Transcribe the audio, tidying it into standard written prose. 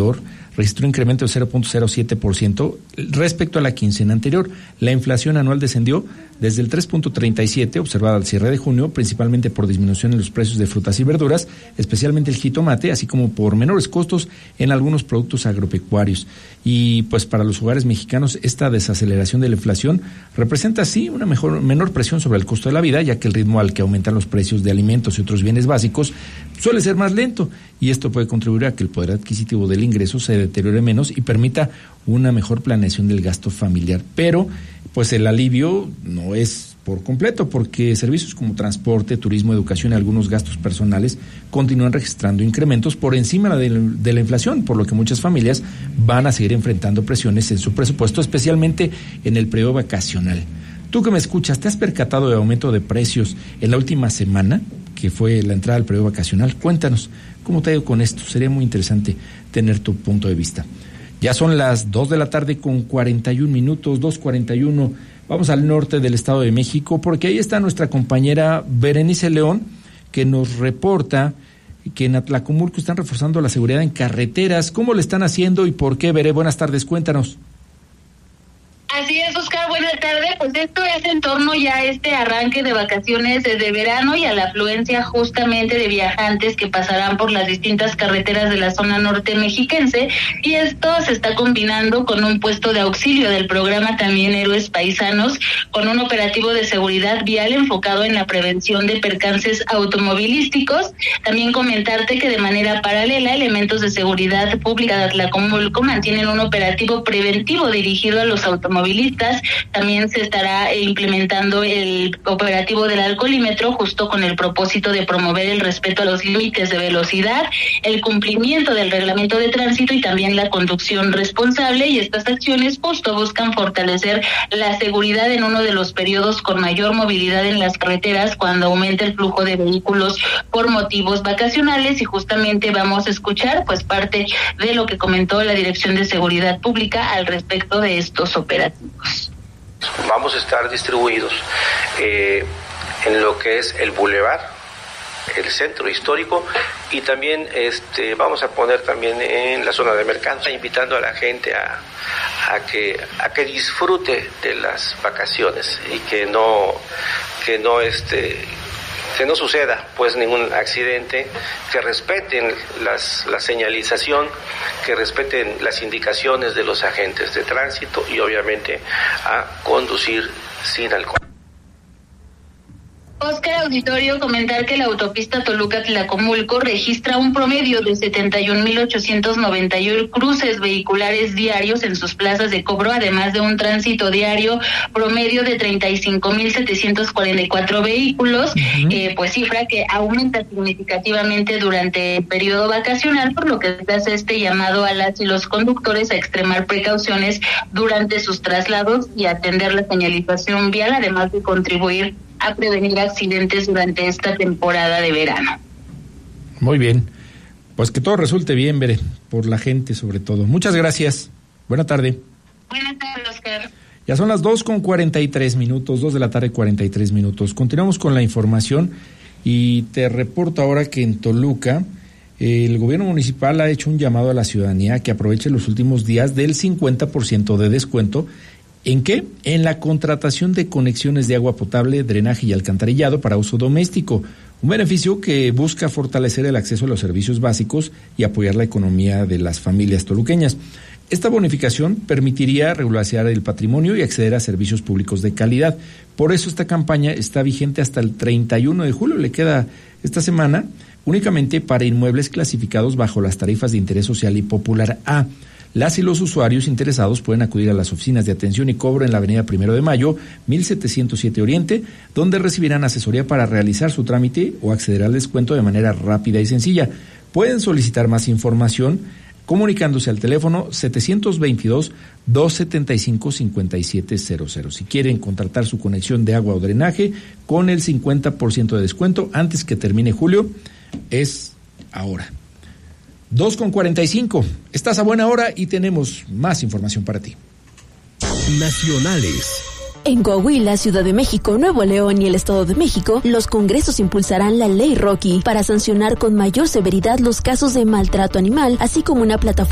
consumidor registró un incremento de 0.07% respecto a la quincena anterior. La inflación anual descendió desde el 3.37 observada al cierre de junio, principalmente por disminución en los precios de frutas y verduras, especialmente el jitomate, así como por menores costos en algunos productos agropecuarios. Y pues para los hogares mexicanos esta desaceleración de la inflación representa sí una menor presión sobre el costo de la vida, ya que el ritmo al que aumentan los precios de alimentos y otros bienes básicos suele ser más lento, y esto puede contribuir a que el poder adquisitivo del ingreso se deteriore menos y permita una mejor planeación del gasto familiar. Pero pues el alivio no es por completo, porque servicios como transporte, turismo, educación y algunos gastos personales continúan registrando incrementos por encima de la inflación, por lo que muchas familias van a seguir enfrentando presiones en su presupuesto, especialmente en el periodo vacacional. Tú que me escuchas, ¿te has percatado de aumento de precios en la última semana, que fue la entrada al periodo vacacional? Cuéntanos, ¿cómo te ha ido con esto? Sería muy interesante tener tu punto de vista. Ya son las 2 de la tarde con 41 minutos, 2:41. Vamos al norte del Estado de México, porque ahí está nuestra compañera Berenice León, que nos reporta que en Atlacomulco están reforzando la seguridad en carreteras. ¿Cómo le están haciendo y por qué, Bere? Buenas tardes, cuéntanos. Así es, Oscar, buenas tardes. Pues esto es en torno ya a este arranque de vacaciones de verano y a la afluencia justamente de viajantes que pasarán por las distintas carreteras de la zona norte mexiquense, y esto se está combinando con un puesto de auxilio del programa también Héroes Paisanos, con un operativo de seguridad vial enfocado en la prevención de percances automovilísticos. También comentarte que de manera paralela, elementos de seguridad pública de Atlacomulco mantienen un operativo preventivo dirigido a los automovilistas. También se estará implementando el operativo del alcoholímetro, justo con el propósito de promover el respeto a los límites de velocidad, el cumplimiento del reglamento de tránsito y también la conducción responsable. Y estas acciones justo buscan fortalecer la seguridad en uno de los periodos con mayor movilidad en las carreteras, cuando aumenta el flujo de vehículos por motivos vacacionales. Y justamente vamos a escuchar pues parte de lo que comentó la Dirección de Seguridad Pública al respecto de estos operativos. Vamos a estar distribuidos en lo que es el bulevar, el centro histórico, y también vamos a poner también en la zona de mercado, invitando a la gente a que disfrute de las vacaciones y que no suceda pues ningún accidente, que respeten la señalización, que respeten las indicaciones de los agentes de tránsito y obviamente a conducir sin alcohol. Oscar, auditorio, comentar que la autopista Toluca-Tlacomulco registra un promedio de 71,891 cruces vehiculares diarios en sus plazas de cobro, además de un tránsito diario promedio de 35,744 vehículos, pues cifra que aumenta significativamente durante el periodo vacacional, por lo que se hace este llamado a las y los conductores a extremar precauciones durante sus traslados y atender la señalización vial, además de contribuir a prevenir accidentes durante esta temporada de verano. Muy bien, pues que todo resulte bien, Bere, por la gente sobre todo. Muchas gracias, buena tarde. Buenas tardes, Oscar. Ya son las 2:43 minutos, 2 de la tarde 43 minutos. Continuamos con la información y te reporto ahora que en Toluca el gobierno municipal ha hecho un llamado a la ciudadanía que aproveche los últimos días del 50% de descuento. ¿En qué? En la contratación de conexiones de agua potable, drenaje y alcantarillado para uso doméstico. Un beneficio que busca fortalecer el acceso a los servicios básicos y apoyar la economía de las familias toluqueñas. Esta bonificación permitiría regularizar el patrimonio y acceder a servicios públicos de calidad. Por eso esta campaña está vigente hasta el 31 de julio. Le queda esta semana únicamente para inmuebles clasificados bajo las tarifas de interés social y popular A. Las y los usuarios interesados pueden acudir a las oficinas de atención y cobro en la avenida 1 de Mayo, 1707 Oriente, donde recibirán asesoría para realizar su trámite o acceder al descuento de manera rápida y sencilla. Pueden solicitar más información comunicándose al teléfono 722-275-5700. Si quieren contratar su conexión de agua o drenaje con el 50% de descuento antes que termine julio, es ahora. 2:45. Estás a buena hora y tenemos más información para ti. Nacionales. En Coahuila, Ciudad de México, Nuevo León y el Estado de México, los congresos impulsarán la Ley Rocky para sancionar con mayor severidad los casos de maltrato animal, así como una plataforma